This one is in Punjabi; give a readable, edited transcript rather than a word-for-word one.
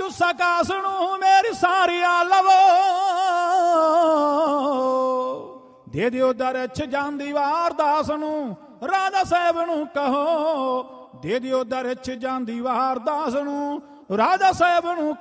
ਸਕਾਸ ਨੂੰ ਮੇਰੀ ਸਾਰੀਆਂ ਲਵੋ, ਦੇ ਦਿਓ ਦਰ 'ਚ ਜਾਂਦੀ ਵਾਰ ਦਾਸ ਨੂੰ, ਰਾਜਾ ਸਾਹਿਬ ਨੂੰ ਕਹੋ, ਦੇ ਦਿਓ ਦਰ 'ਚ ਜਾਂਦੀ ਵਾਰ ਦਾਸ ਨੂੰ, ਰਾਜਾ ਸਾਹਿਬ ਨੂੰ